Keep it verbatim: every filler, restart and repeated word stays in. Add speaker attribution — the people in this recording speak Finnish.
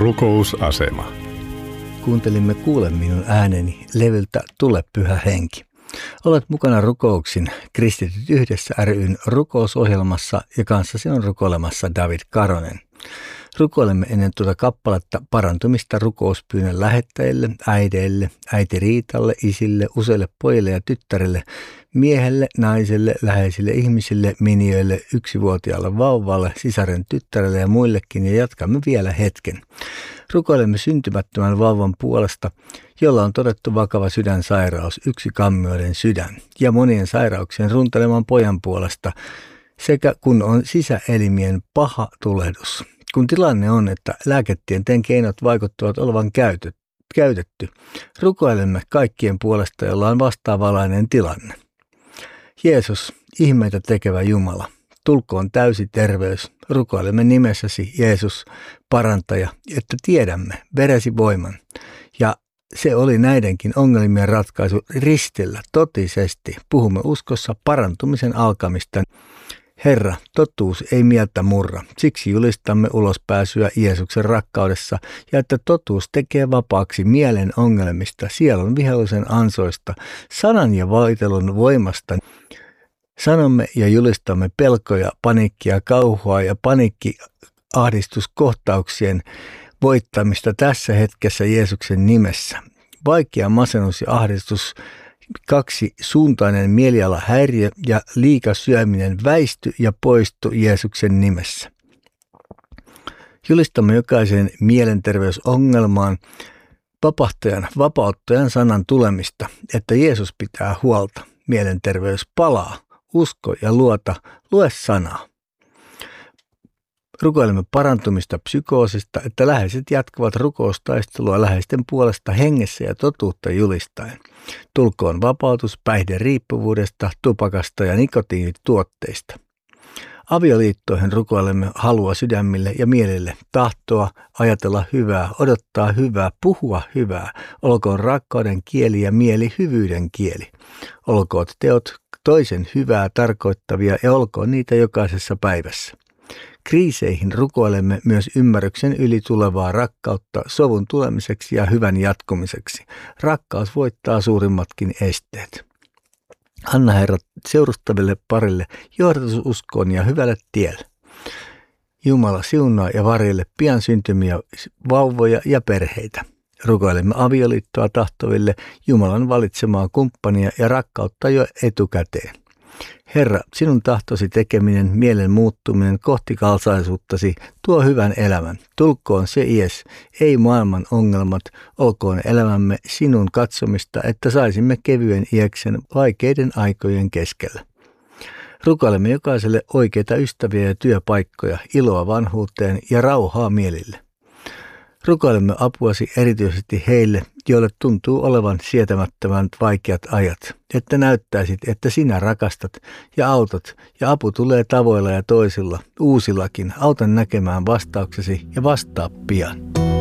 Speaker 1: Rukousasema.
Speaker 2: Kuuntelimme Kuule minun ääneni levyltä Tule Pyhä Henki. Olet mukana Rukouksin Kristityt yhdessä ry:n rukousohjelmassa ja kanssasi on rukoilemassa David Karonen. Rukoilemme ennen tuota kappaletta parantumista rukouspyynnön lähettäjille, äideille, äiti Riitalle, isille, useille pojille ja tyttärille, miehelle, naiselle, läheisille ihmisille, miniöille, yksivuotiaalle vauvalle, sisaren tyttärelle ja muillekin ja jatkamme vielä hetken. Rukoilemme syntymättömän vauvan puolesta, jolla on todettu vakava sydänsairaus, yksi kammioiden sydän, ja monien sairauksien runteleman pojan puolesta, sekä kun on sisäelimien paha tulehdus. Kun tilanne on, että lääketieteen keinot vaikuttavat olevan käytetty, rukoilemme kaikkien puolesta, jolla on vastaavanlainen tilanne. Jeesus, ihmeitä tekevä Jumala, tulkoon täysi terveys, rukoilemme nimessäsi Jeesus, parantaja, että tiedämme veresi voiman. Ja se oli näidenkin ongelmien ratkaisu ristillä totisesti. Puhumme uskossa parantumisen alkamista. Herra, totuus ei mieltä murra, siksi julistamme ulospääsyä Jeesuksen rakkaudessa ja että totuus tekee vapaaksi mielen ongelmista, sielun vihollisen ansoista, sanan ja vaitelun voimasta. Sanomme ja julistamme pelkoja, paniikkia, kauhua ja paniikkiahdistuskohtauksien voittamista tässä hetkessä Jeesuksen nimessä. Vaikea masennus ja ahdistus, kaksi suuntainen mielialahäiriö ja liikasyöminen väisty ja poistu Jeesuksen nimessä. Julistamme jokaisen mielenterveysongelmaan vapahtajan, vapauttajan sanan tulemista, että Jeesus pitää huolta. Mielenterveys palaa, usko ja luota, lue sanaa. Rukoilemme parantumista psykoosista, että läheiset jatkavat rukoustaistelua läheisten puolesta hengessä ja totuutta julistaen. Tulkoon vapautus päihderiippuvuudesta, tupakasta ja nikotiinituotteista. Avioliittoihin rukoilemme halua sydämille ja mielille, tahtoa, ajatella hyvää, odottaa hyvää, puhua hyvää. Olkoon rakkauden kieli ja mieli hyvyyden kieli. Olkoot teot toisen hyvää tarkoittavia ja olkoon niitä jokaisessa päivässä. Kriiseihin rukoilemme myös ymmärryksen yli tulevaa rakkautta sovun tulemiseksi ja hyvän jatkumiseksi. Rakkaus voittaa suurimmatkin esteet. Anna Herra seurustaville parille johdatus uskoon ja hyvälle tielle. Jumala siunaa ja varjelle pian syntymiä vauvoja ja perheitä. Rukoilemme avioliittoa tahtoville Jumalan valitsemaa kumppania ja rakkautta jo etukäteen. Herra, sinun tahtosi tekeminen, mielen muuttuminen kohti kalsaisuuttasi tuo hyvän elämän. Tulkoon se ies, ei maailman ongelmat, olkoon elämämme sinun katsomista, että saisimme kevyen ieksen vaikeiden aikojen keskellä. Rukoilemme jokaiselle oikeita ystäviä ja työpaikkoja, iloa vanhuuteen ja rauhaa mielille. Rukoilemme apuasi erityisesti heille, joille tuntuu olevan sietämättömän vaikeat ajat, että näyttäisit, että sinä rakastat ja autat ja apu tulee tavoilla ja toisilla, uusillakin. Auta näkemään vastauksesi ja vastaa pian.